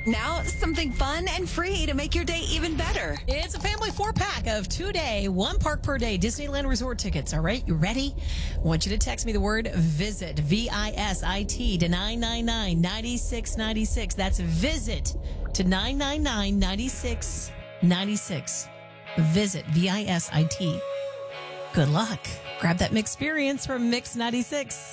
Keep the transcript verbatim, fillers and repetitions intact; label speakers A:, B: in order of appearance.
A: Now, something fun and free to make your day even better.
B: It's a family four-pack of two-day, one park per day Disneyland Resort tickets. All right, you ready? I want you to text me the word VISIT, V I S I T, to nine nine nine, nine six nine six. That's VISIT to nine nine nine, nine six nine six. Visit, V I S I T. Good luck. Grab that Mixperience from Mix ninety-six.